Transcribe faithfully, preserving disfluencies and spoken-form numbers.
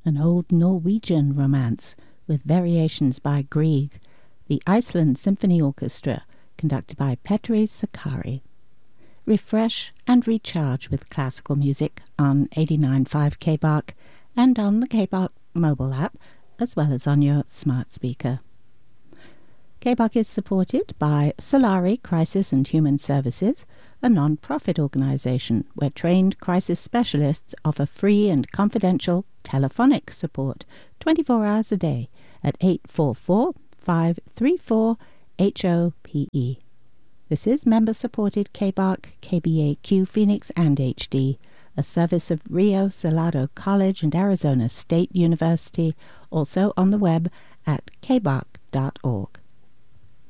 an old Norwegian romance with variations by Grieg, the Iceland Symphony Orchestra, conducted by Petri Sakari. Refresh and recharge with classical music on eighty-nine point five K B A R C and on the K B A R C mobile app, as well as on your smart speaker. K B A R C is supported by Solari Crisis and Human Services, a non-profit organisation where trained crisis specialists offer free and confidential telephonic support twenty-four hours a day at eight four four, five three four, H O P E. This is member-supported K B A R C, K B A Q Phoenix and H D, a service of Rio Salado College and Arizona State University, also on the web at k b a r c dot org.